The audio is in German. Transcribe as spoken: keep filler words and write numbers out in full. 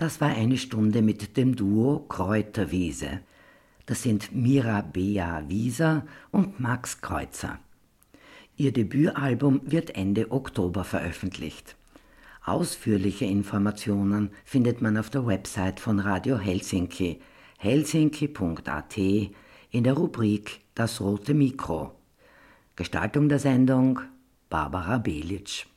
Das war eine Stunde mit dem Duo Kräuterwiese. Das sind Mira Bea Wieser und Max Kreuzer. Ihr Debütalbum wird Ende Oktober veröffentlicht. Ausführliche Informationen findet man auf der Website von Radio Helsinki, helsinki punkt a t, in der Rubrik Das rote Mikro. Gestaltung der Sendung Barbara Belic.